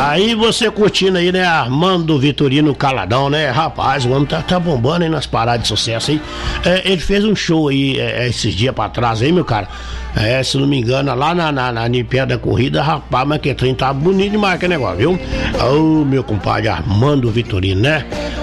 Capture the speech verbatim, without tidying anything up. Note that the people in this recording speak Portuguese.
Aí você curtindo aí, né, Armando Vitorino Caladão, né? Rapaz, o homem tá, tá bombando aí nas paradas de sucesso aí. É, ele fez um show aí é, esses dias pra trás aí, meu cara. É, se não me engano, lá na, na, na Olimpíada da Corrida, rapaz, mas que trem tá bonito demais aquele negócio, viu? Ô, meu compadre Armando Vitorino, né?